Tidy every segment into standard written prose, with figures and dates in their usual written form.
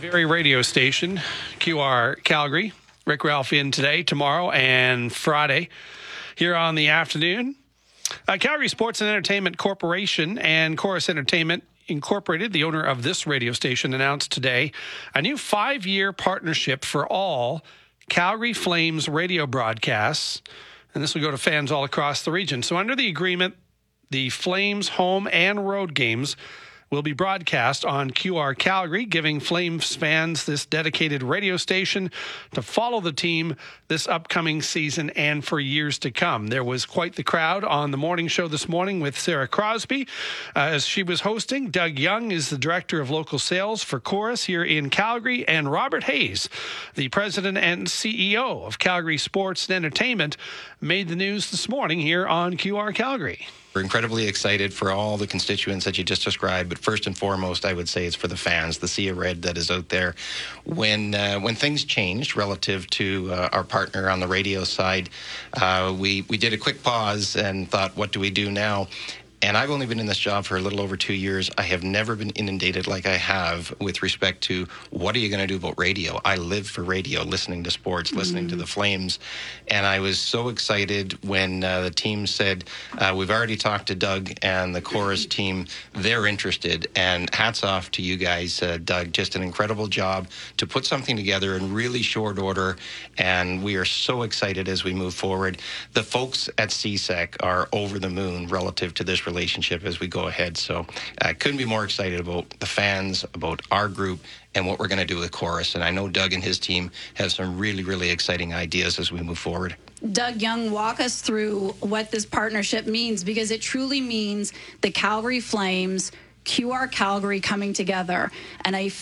very radio station, QR Calgary. Rick Ralph in today, tomorrow, and Friday here on the afternoon. Calgary Sports and Entertainment Corporation and Chorus Entertainment Incorporated, the owner of this radio station, announced today a new 5-year partnership for all Calgary Flames radio broadcasts, and this will go to fans all across the region. So under the agreement, the Flames home and road games will be broadcast on QR Calgary, giving Flames fans this dedicated radio station to follow the team this upcoming season and for years to come. There was quite the crowd on the morning show this morning with Sarah Crosby as she was hosting. Doug Young is the Director of Local Sales for Chorus here in Calgary, and Robert Hayes, the President and CEO of Calgary Sports and Entertainment, made the news this morning here on QR Calgary. We're incredibly excited for all the constituents that you just described, but first and foremost, I would say it's for the fans, the sea of red that is out there. When things changed relative to our partner on the radio side, we did a quick pause and thought, what do we do now? And I've only been in this job for a little over 2 years. I have never been inundated like I have with respect to what are you going to do about radio? I live for radio, listening to sports, listening to the Flames. And I was so excited when the team said, we've already talked to Doug and the Chorus team. They're interested. And hats off to you guys, Doug. Just an incredible job to put something together in really short order. And we are so excited as we move forward. The folks at CSEC are over the moon relative to this relationship as we go ahead. So I couldn't be more excited about the fans, about our group, and what we're going to do with Chorus. And I know Doug and his team have some really, really exciting ideas as we move forward. Doug Young, walk us through what this partnership means, because it truly means the Calgary Flames, QR Calgary coming together, and a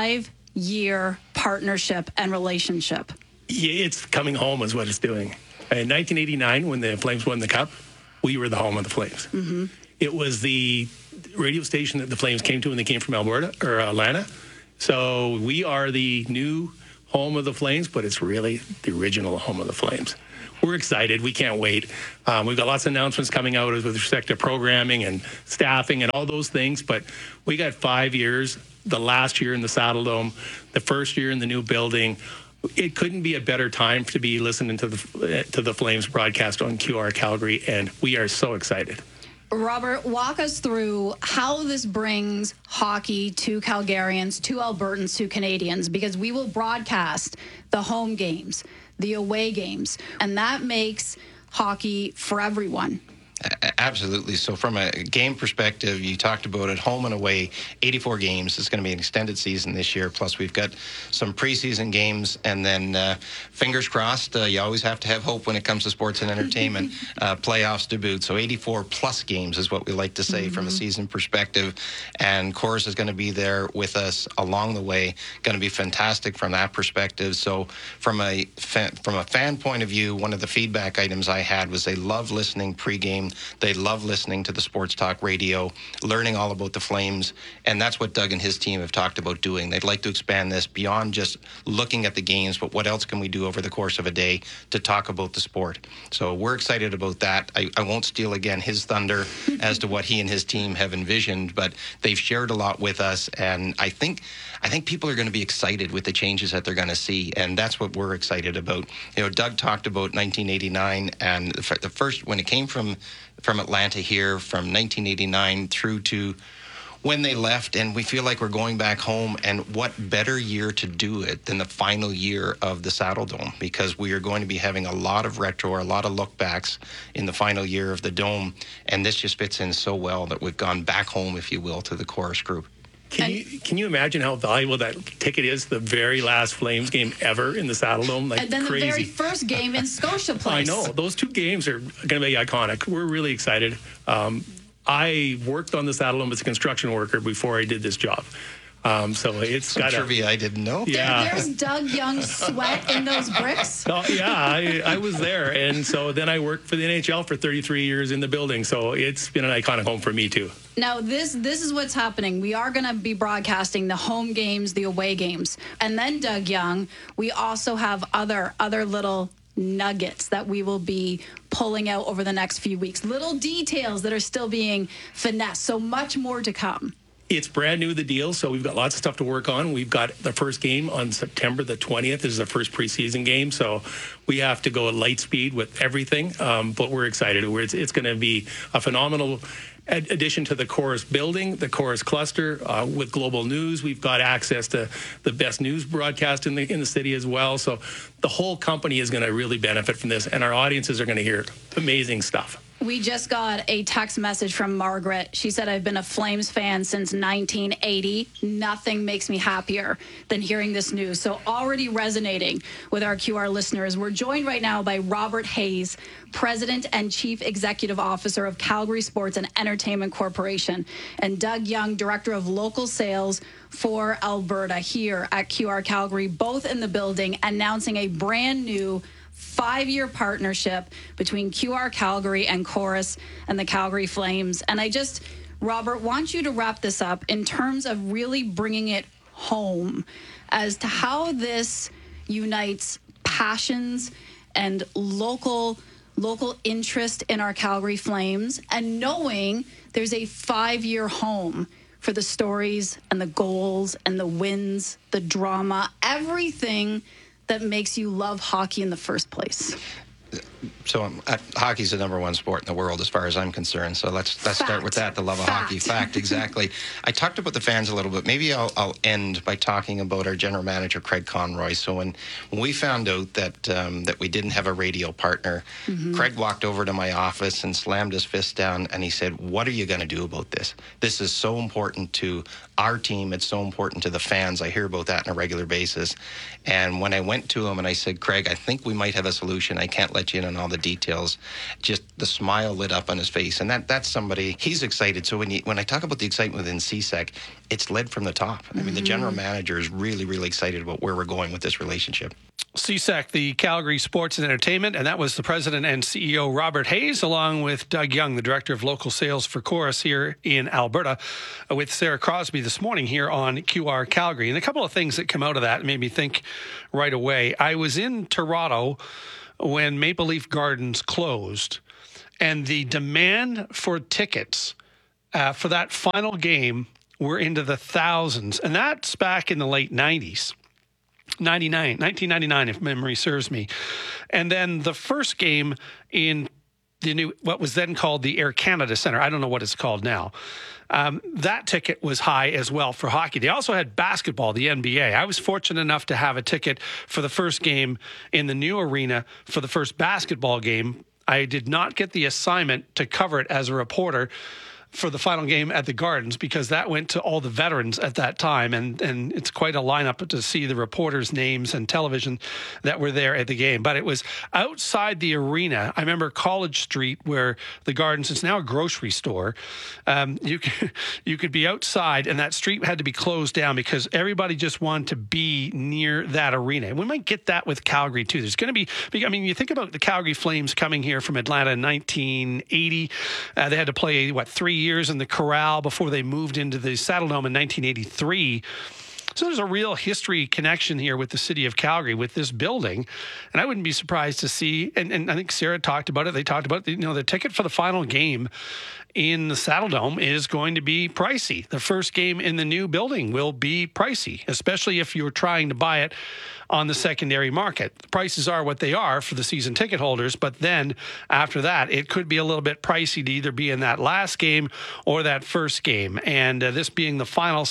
5-year partnership and relationship. Yeah, it's coming home is what it's doing. In 1989, when the Flames won the Cup, we were the home of the Flames. Mm-hmm. It was the radio station that the Flames came to when they came from Alberta or Atlanta. So we are the new home of the Flames, but it's really the original home of the Flames. We're excited. We can't wait. We've got lots of announcements coming out with respect to programming and staffing and all those things. But we got 5 years, the last year in the Saddle Dome, the first year in the new building. It couldn't be a better time to be listening to the Flames broadcast on QR Calgary, and we are so excited. Robert, walk us through how this brings hockey to Calgarians, to Albertans, to Canadians, because we will broadcast the home games, the away games, and that makes hockey for everyone. Absolutely. So from a game perspective, you talked about it, home and away, 84 games. It's going to be an extended season this year. Plus, we've got some preseason games. And then, fingers crossed, you always have to have hope when it comes to sports and entertainment, playoffs to boot. So 84-plus games is what we like to say from a season perspective. And Chorus is going to be there with us along the way. Going to be fantastic from that perspective. So from a fan point of view, one of the feedback items I had was they love listening pregame. They love listening to the sports talk radio, learning all about the Flames, and that's what Doug and his team have talked about doing. They'd like to expand this beyond just looking at the games, but what else can we do over the course of a day to talk about the sport? So we're excited about that. I won't steal again his thunder as to what he and his team have envisioned, but they've shared a lot with us, and I think people are going to be excited with the changes that they're going to see, and that's what we're excited about. You know, Doug talked about 1989, and the first, when it came from Atlanta here, from 1989 through to when they left, and we feel like we're going back home, and what better year to do it than the final year of the Saddle Dome, because we are going to be having a lot of retro, a lot of look backs in the final year of the Dome, and this just fits in so well that we've gone back home, if you will, to the Chorus group. Can you imagine how valuable that ticket is? The very last Flames game ever in the Saddle Dome, like and then crazy. The very first game in Scotia Place. I know those two games are going to be iconic. We're really excited. I worked on the Saddle Dome as a construction worker before I did this job. So it's some got trivia I didn't know. Yeah. There's Doug Young's sweat in those bricks. Oh, yeah, I was there. And so then I worked for the NHL for 33 years in the building. So it's been an iconic home for me, too. Now, this is what's happening. We are going to be broadcasting the home games, the away games. And then, Doug Young, we also have other little nuggets that we will be pulling out over the next few weeks. Little details that are still being finessed. So much more to come. It's brand new, the deal, so we've got lots of stuff to work on. We've got the first game on September the 20th. This is the first preseason game, so we have to go at light speed with everything, but we're excited. It's going to be a phenomenal addition to the Chorus building, the Chorus cluster. With Global News, we've got access to the best news broadcast in the city as well. So the whole company is going to really benefit from this, and our audiences are going to hear amazing stuff. We just got a text message from Margaret. She said, I've been a Flames fan since 1980. Nothing makes me happier than hearing this news. So already resonating with our QR listeners. We're joined right now by Robert Hayes, President and Chief Executive Officer of Calgary Sports and Entertainment Corporation, and Doug Young, Director of Local Sales for Alberta, here at QR Calgary, both in the building, announcing a brand new 5-year partnership between QR Calgary and Chorus and the Calgary Flames. And I just, Robert, want you to wrap this up in terms of really bringing it home as to how this unites passions and local interest in our Calgary Flames, and knowing there's a 5-year home for the stories and the goals and the wins, the drama, everything that makes you love hockey in the first place. So hockey's the number one sport in the world as far as I'm concerned. So let's start with that, the love of hockey. Fact, exactly. I talked about the fans a little bit. Maybe I'll end by talking about our general manager, Craig Conroy. So when we found out that we didn't have a radio partner, Craig walked over to my office and slammed his fist down, and he said, what are you going to do about this? This is so important to our team. It's so important to the fans. I hear about that on a regular basis. And when I went to him and I said, Craig, I think we might have a solution. I can't let you in on all the details. Just the smile lit up on his face. And that's somebody, he's excited. So when I talk about the excitement within CSEC, it's led from the top. I mean, the general manager is really, really excited about where we're going with this relationship. CSEC, the Calgary Sports and Entertainment, and that was the president and CEO, Robert Hayes, along with Doug Young, the director of local sales for Chorus here in Alberta, with Sarah Crosby this morning here on QR Calgary. And a couple of things that come out of that made me think right away. I was in Toronto when Maple Leaf Gardens closed, and the demand for tickets for that final game were into the thousands. And that's back in the late 90s. 1999, if memory serves me. And then the first game in the new, what was then called the Air Canada Centre. I don't know what it's called now. That ticket was high as well for hockey. They also had basketball, the NBA. I was fortunate enough to have a ticket for the first game in the new arena for the first basketball game. I did not get the assignment to cover it as a reporter for the final game at the Gardens, because that went to all the veterans at that time, and it's quite a lineup to see the reporters' names and television that were there at the game. But it was outside the arena. I remember College Street, where the Gardens, it's now a grocery store. You could be outside, and that street had to be closed down because everybody just wanted to be near that arena. And we might get that with Calgary too. There's going to be, I mean, you think about the Calgary Flames coming here from Atlanta in 1980. They had to play, 3 years in the Corral before they moved into the Saddledome in 1983. So there's a real history connection here with the city of Calgary, with this building. And I wouldn't be surprised to see, and I think Sarah talked about it, they talked about, the ticket for the final game in the Saddledome is going to be pricey. The first game in the new building will be pricey, especially if you're trying to buy it on the secondary market. The prices are what they are for the season ticket holders, but then after that, it could be a little bit pricey to either be in that last game or that first game. And this being the final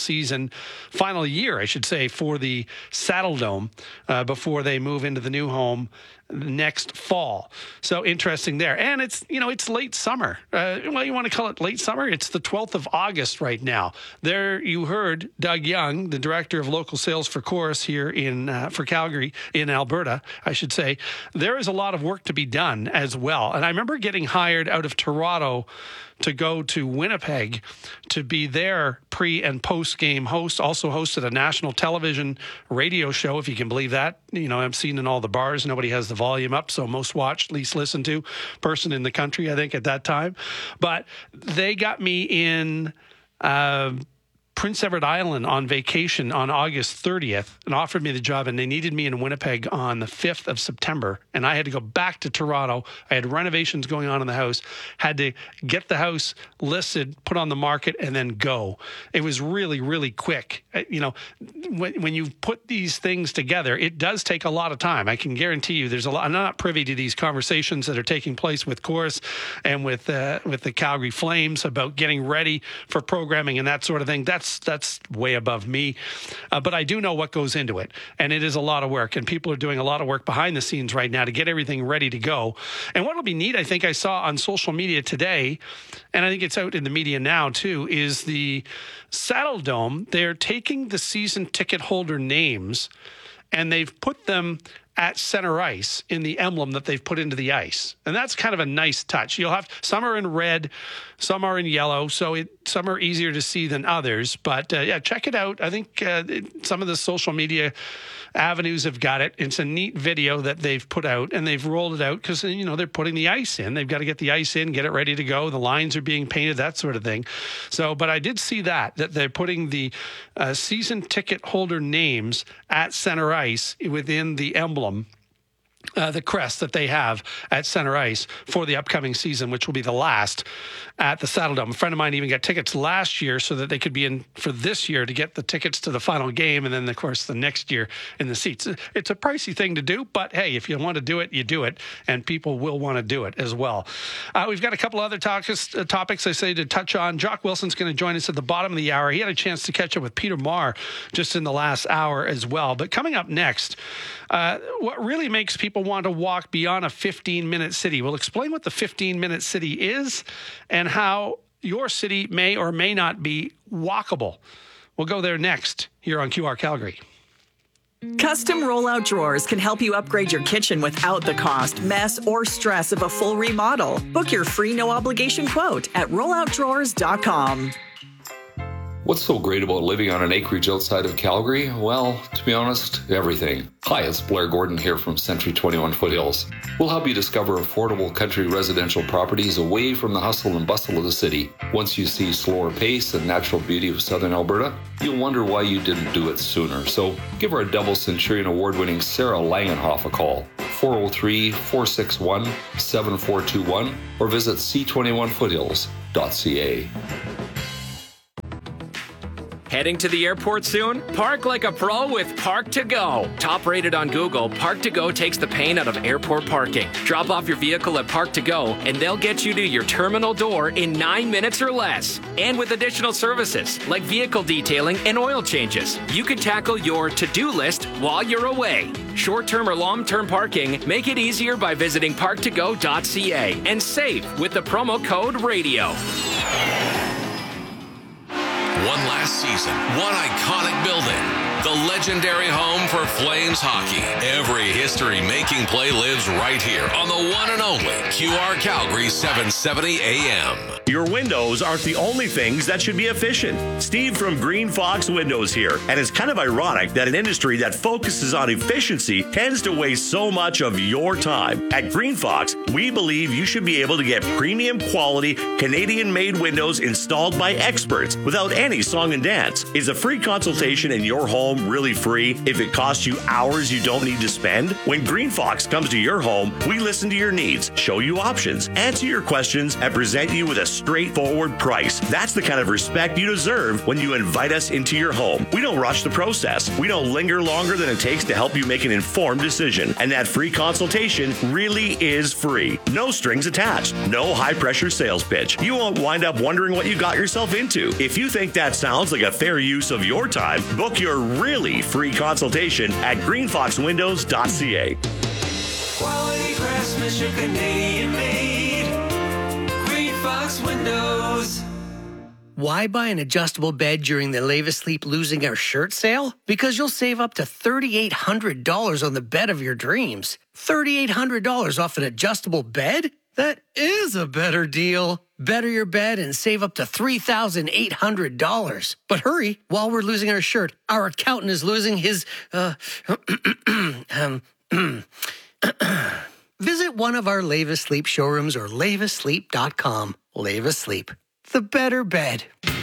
year, I should say, for the Saddledome before they move into the new home next fall. So interesting there. And it's late summer. Well, you want to call it late summer? It's the 12th of August right now. There you heard Doug Young, the director of local sales for Chorus here for Calgary, in Alberta, I should say. There is a lot of work to be done as well. And I remember getting hired out of Toronto to go to Winnipeg to be their pre- and post-game host. Also hosted a national television radio show, if you can believe that. I'm seen in all the bars. Nobody has the volume up, so most watched, least listened to person in the country, I think, at that time. But they got me in Prince Edward Island on vacation on August 30th and offered me the job, and they needed me in Winnipeg on the 5th of September. And I had to go back to Toronto. I had renovations going on in the house, had to get the house listed, put on the market, and then go. It was really, really quick. When you put these things together, it does take a lot of time. I can guarantee you there's a lot. I'm not privy to these conversations that are taking place with Corus and with the Calgary Flames about getting ready for programming and that sort of thing. That's way above me. But I do know what goes into it. And it is a lot of work. And people are doing a lot of work behind the scenes right now to get everything ready to go. And what will be neat, I think I saw on social media today, and I think it's out in the media now too, is the Saddle Dome. They're taking the season ticket holder names and they've put them at center ice in the emblem that they've put into the ice. And that's kind of a nice touch. You'll have, some are in red, some are in yellow, so some are easier to see than others. But check it out. I think some of the social media avenues have got it. It's a neat video that they've put out, and they've rolled it out because, they're putting the ice in. They've got to get the ice in, get it ready to go. The lines are being painted, that sort of thing. So, but I did see that they're putting the season ticket holder names at center ice within the emblem, the crest that they have at center ice for the upcoming season, which will be the last at the Saddle Dome. A friend of mine even got tickets last year so that they could be in for this year to get the tickets to the final game, and then, of course, the next year in the seats. It's a pricey thing to do, but hey, if you want to do it, you do it, and people will want to do it as well. We've got a couple other topics I say to touch on. Jock Wilson's going to join us at the bottom of the hour. He had a chance to catch up with Peter Maher just in the last hour as well. But coming up next, what really makes people want to walk beyond a 15-minute city? We'll explain what the 15-minute city is and how your city may or may not be walkable. We'll go there next here on QR Calgary. Custom rollout drawers can help you upgrade your kitchen without the cost, mess, or stress of a full remodel. Book your free no-obligation quote at rolloutdrawers.com. What's so great about living on an acreage outside of Calgary? Well, to be honest, everything. Hi, it's Blair Gordon here from Century 21 Foothills. We'll help you discover affordable country residential properties away from the hustle and bustle of the city. Once you see slower pace and natural beauty of southern Alberta, you'll wonder why you didn't do it sooner. So give our double Centurion award-winning Sarah Langenhoff a call, 403-461-7421, or visit c21foothills.ca. Heading to the airport soon? Park like a pro with Park to Go. Top rated on Google, Park to Go takes the pain out of airport parking. Drop off your vehicle at Park to Go, and they'll get you to your terminal door in 9 minutes or less. And with additional services like vehicle detailing and oil changes, you can tackle your to-do list while you're away. Short-term or long-term parking, make it easier by visiting parktogo.ca and save with the promo code RADIO. One last season, one iconic building, the legendary home for Flames hockey. Every history-making play lives right here on the one and only QR Calgary 770 AM. Your windows aren't the only things that should be efficient. Steve from Green Fox Windows here, and it's kind of ironic that an industry that focuses on efficiency tends to waste so much of your time. At Green Fox, we believe you should be able to get premium quality Canadian-made windows installed by experts without any song and dance. Is a free consultation in your home really free if it costs you hours you don't need to spend? When Green Fox comes to your home, we listen to your needs, show you options, answer your questions, and present you with a straightforward price. That's the kind of respect you deserve when you invite us into your home. We don't rush the process. We don't linger longer than it takes to help you make an informed decision. And that free consultation really is free. No strings attached. No high-pressure sales pitch. You won't wind up wondering what you got yourself into. If you think that sounds like a fair use of your time, book your really free consultation at greenfoxwindows.ca. Quality craftsmanship, Canadian made. Green Fox Windows. Why buy an adjustable bed during the Leave Asleep Losing Our Shirt sale? Because you'll save up to $3,800 on the bed of your dreams. $3,800 off an adjustable bed? That is a better deal. Better your bed and save up to $3,800. But hurry, while we're losing our shirt, our accountant is losing his, Visit one of our Leave Asleep showrooms or leaveasleep.com. Leave Asleep, the better bed.